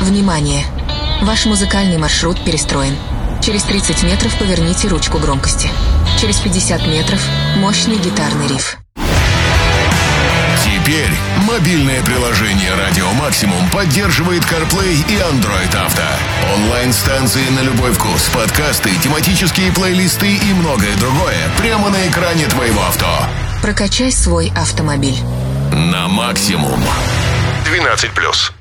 Внимание! Ваш музыкальный маршрут перестроен. Через 30 метров поверните ручку громкости. Через 50 метров мощный гитарный риф. Теперь мобильное приложение «Радио Максимум» поддерживает CarPlay и Android Auto. Онлайн-станции на любой вкус, подкасты, тематические плейлисты и многое другое прямо на экране твоего авто. Прокачай свой автомобиль. На максимум. 12+.